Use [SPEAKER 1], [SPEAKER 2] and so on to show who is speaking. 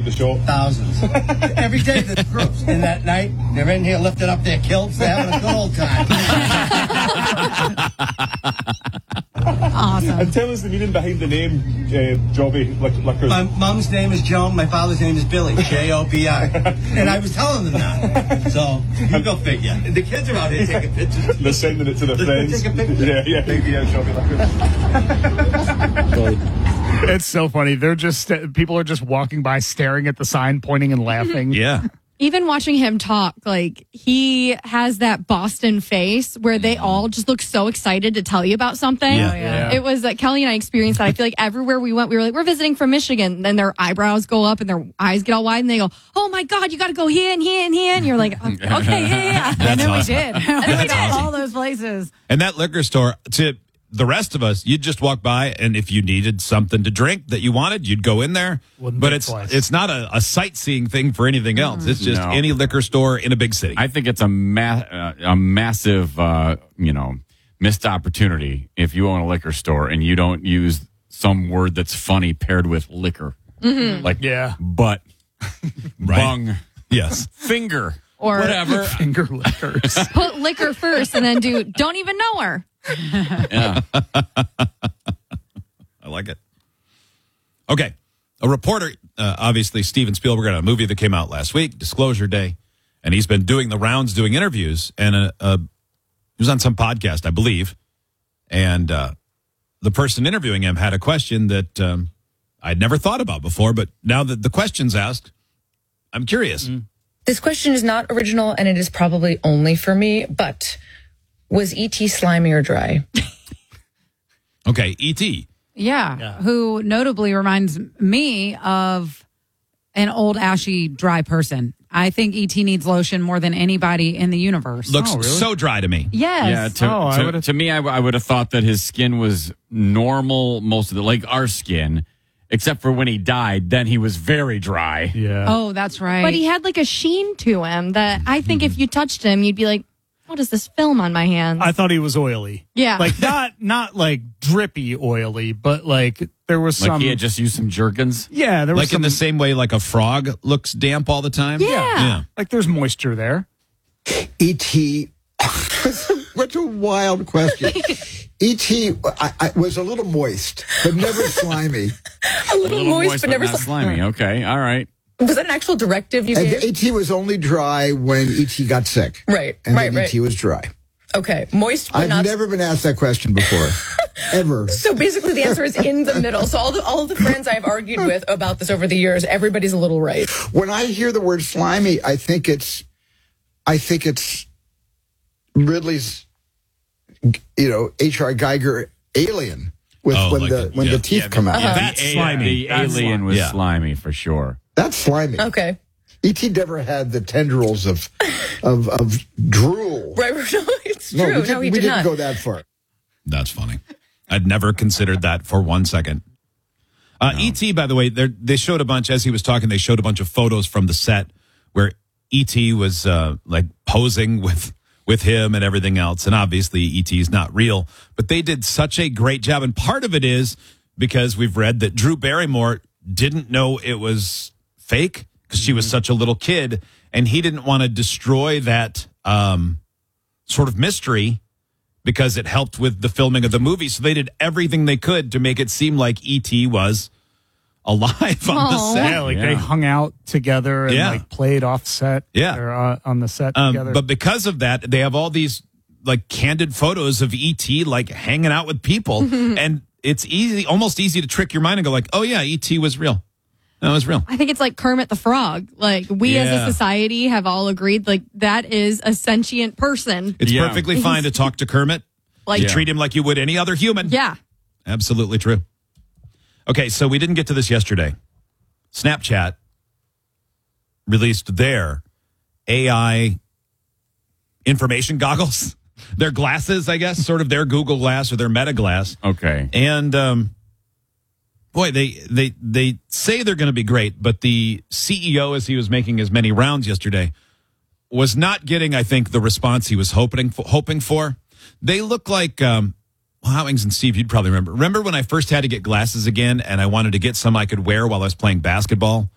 [SPEAKER 1] the show?
[SPEAKER 2] Thousands. Every day there's groups. And that night, they're in here lifting up their kilts. They're having a good old time.
[SPEAKER 3] Awesome.
[SPEAKER 1] And tell us the meaning behind the name, Jobby Liquors.
[SPEAKER 2] My mom's name is Joan. My father's name is Billy. J-O-B-I. And I was telling them that. So, you go figure. The kids are out here taking pictures.
[SPEAKER 1] They're sending it to their friends.
[SPEAKER 2] Take a picture.
[SPEAKER 1] Yeah, Jobby Liquors.
[SPEAKER 4] It's so funny. They're just people are just walking by, staring at the sign, pointing and laughing.
[SPEAKER 5] Yeah.
[SPEAKER 6] Even watching him talk, like, he has that Boston face where they all just look so excited to tell you about something.
[SPEAKER 5] Yeah.
[SPEAKER 6] It was Kelly and I experienced that. I feel like everywhere we went, we were like, we're visiting from Michigan. Then their eyebrows go up and their eyes get all wide and they go, oh my God, you got to go here and here and here. And you're like, okay, yeah.
[SPEAKER 3] And then
[SPEAKER 5] awesome.
[SPEAKER 3] we did.
[SPEAKER 6] That's awesome.
[SPEAKER 3] All those places.
[SPEAKER 5] And that liquor store, to the rest of us, you'd just walk by, and if you needed something to drink that you wanted, you'd go in there.
[SPEAKER 4] Wouldn't
[SPEAKER 5] but
[SPEAKER 4] think twice.
[SPEAKER 5] it's not a sightseeing thing for anything else. It's just
[SPEAKER 7] No.
[SPEAKER 5] any liquor store in a big city.
[SPEAKER 7] I think it's a massive, missed opportunity if you own a liquor store and you don't use some word that's funny paired with liquor. Like butt, bung,
[SPEAKER 5] Yes.
[SPEAKER 7] finger,
[SPEAKER 6] Or
[SPEAKER 7] whatever.
[SPEAKER 4] Finger liquors.
[SPEAKER 6] put liquor first and then don't even know her.
[SPEAKER 7] Yeah.
[SPEAKER 5] I like it. Okay. A reporter, obviously Steven Spielberg, had a movie that came out last week, Disclosure Day, and he's been doing the rounds, doing interviews, and he was on some podcast, I believe, and the person interviewing him had a question that I'd never thought about before, but now that the question's asked, I'm curious.
[SPEAKER 8] This question is not original, and it is probably only for me, but was E.T. slimy or dry?
[SPEAKER 5] Okay, E.T.
[SPEAKER 3] Yeah. Who notably reminds me of an old, ashy, dry person. I think E.T. needs lotion more than anybody in the universe.
[SPEAKER 5] Looks so dry to me.
[SPEAKER 3] Yes.
[SPEAKER 7] Yeah. To me, I would have thought that his skin was normal most of the, like our skin, except for when he died. Then he was very dry.
[SPEAKER 4] Yeah.
[SPEAKER 3] Oh, that's right.
[SPEAKER 6] But he had like a sheen to him that I think if you touched him, you'd be like, what is this film on my hands?
[SPEAKER 4] I thought he was oily.
[SPEAKER 6] Yeah.
[SPEAKER 4] Like not like drippy oily, but like there was
[SPEAKER 7] Like
[SPEAKER 4] some.
[SPEAKER 7] he had just used some Jergens.
[SPEAKER 4] Yeah, there was
[SPEAKER 5] Like in the same way like a frog looks damp all the time?
[SPEAKER 6] Yeah.
[SPEAKER 4] like there's moisture there.
[SPEAKER 9] E.T. What's a wild question? E.T. I was a little moist, but never slimy.
[SPEAKER 8] A little moist, but never
[SPEAKER 7] not slimy. Okay, all right.
[SPEAKER 8] Was that an actual directive you
[SPEAKER 9] And
[SPEAKER 8] gave?
[SPEAKER 9] E.T. was only dry when E.T. got sick.
[SPEAKER 8] Right,
[SPEAKER 9] And
[SPEAKER 8] right,
[SPEAKER 9] then
[SPEAKER 8] right.
[SPEAKER 9] E.T. was dry.
[SPEAKER 8] Okay, moist, but
[SPEAKER 9] I've
[SPEAKER 8] not.
[SPEAKER 9] never been asked that question before. Ever.
[SPEAKER 8] So basically, the answer is in the middle. So all of the friends I've argued with about this over the years, everybody's a little right.
[SPEAKER 9] When I hear the word slimy, I think it's Ridley's, H.R. Geiger Alien with when the teeth come out.
[SPEAKER 5] That's slimy.
[SPEAKER 7] The alien was slimy for sure.
[SPEAKER 9] That's slimy.
[SPEAKER 8] Okay.
[SPEAKER 9] E.T. never had the tendrils of drool.
[SPEAKER 8] Right. No, it's true.
[SPEAKER 9] No,
[SPEAKER 8] No,
[SPEAKER 9] we
[SPEAKER 8] he did
[SPEAKER 9] didn't
[SPEAKER 8] not.
[SPEAKER 9] go that far.
[SPEAKER 5] That's funny. I'd never considered that for 1 second. E.T., by the way, they showed a bunch, as he was talking, they showed a bunch of photos from the set where E.T. was like posing with him and everything else. And obviously E.T. is not real, but they did such a great job. And part of it is because we've read that Drew Barrymore didn't know it was fake because she was such a little kid, and he didn't want to destroy that sort of mystery because it helped with the filming of the movie. So they did everything they could to make it seem like E.T. was alive on the set.
[SPEAKER 4] Yeah, like they hung out together and like played off set.
[SPEAKER 5] Yeah.
[SPEAKER 4] Or on the set together.
[SPEAKER 5] But because of that, they have all these like candid photos of E.T. like hanging out with people. And it's almost easy to trick your mind and go like, oh yeah, E.T. was real. No, it was real.
[SPEAKER 6] I think it's like Kermit the Frog. Like we as a society have all agreed like that is a sentient person.
[SPEAKER 5] It's perfectly fine to talk to Kermit.
[SPEAKER 6] Like
[SPEAKER 5] you treat him like you would any other human.
[SPEAKER 6] Yeah.
[SPEAKER 5] Absolutely true. Okay, so we didn't get to this yesterday. Snapchat released their AI information goggles. Their glasses, I guess, sort of their Google Glass or their Meta Glass.
[SPEAKER 7] Okay.
[SPEAKER 5] And boy, they say they're going to be great, but the CEO, as he was making as many rounds yesterday, was not getting, I think, the response he was hoping for. They look like, Howings and Steve, you'd probably remember. Remember when I first had to get glasses again and I wanted to get some I could wear while I was playing basketball?